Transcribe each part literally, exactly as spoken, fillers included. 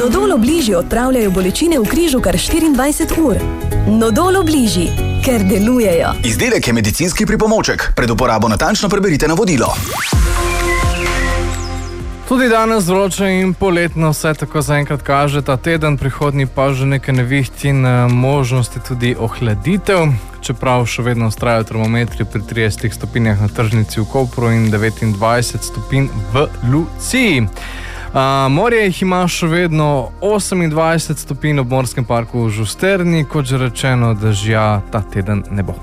Nodol Obliži odpravljajo bolečine v križu kar štiriindvajset ur. Nodol Obliži, ker delujejo. Izdelek je medicinski pripomoček. Pred uporabo natančno preberite navodilo. Tudi danes vroče in poletno vse tako zaenkrat kaže. Ta teden prihodnji pa že nekaj neviht in možnosti tudi ohladitev. Čeprav še vedno vztrajajo termometri pri tridesetih stopinjah na tržnici v Kopru in devetindvajset stopinj v Luciji. Uh, morje jih ima še vedno osemindvajset stopinj, ob Morskem parku v Žusterni, kot že rečeno, dežja ta teden ne bo.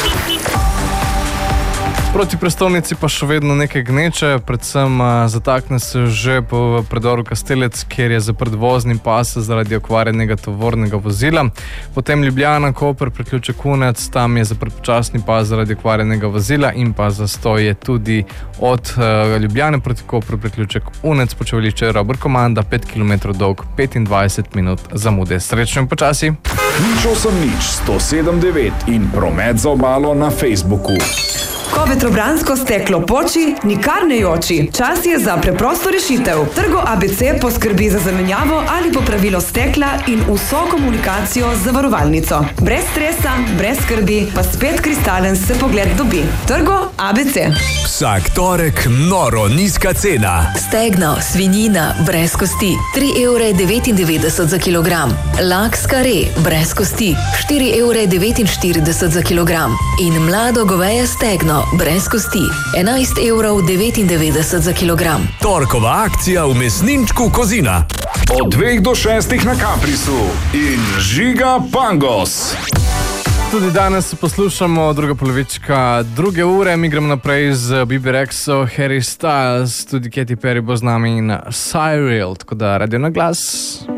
Proti prestolnici pa še vedno nekaj gneče, predvsem uh, zatakne se že po predoru Kastelec, kjer je zaprt vozni pas zaradi okvarjenega tovornega vozila. Potem Ljubljana, Koper, priključek Kunec, tam je zaprt počasni pas zaradi okvarjenega vozila in pa zastoj je tudi od uh, Ljubljane proti Kopru priključek Unec, Počevališče Robert Komanda, pet kilometrov dolg, petindvajset minut zamude. Srečno in počasi. Nič osem nič, sto sedem devet in promet za obalo na Facebooku. Ko vetrobransko steklo poči, nikar ne joči. Čas je za preprosto rešitev. Trgo A B C poskrbi za zamenjavo ali popravilo stekla in vso komunikacijo z zavarovalnico. Brez stresa, brez skrbi, pa spet kristalen se pogled dobi. Trgo A B C. Vsak torek noro nizka cena. Stegno, svinjina, brez kosti, tri evre devetindevetdeset za kilogram. Laks kare, brez kosti, štiri evre devetinštirideset za kilogram. In mlado goveje stegno, brez kosti, enajst evrov devetindevetdeset za kilogram. Torkova akcija v mesninčku Kozina. Od dveh do šestih na Kaprisu in Žiga Pangos. Tudi danes poslušamo druga polovička druge ure, mi gremo naprej z Bibi Rexo, Harry Styles, tudi Katy Perry bo z nami in Cyril, tako da radio na glas.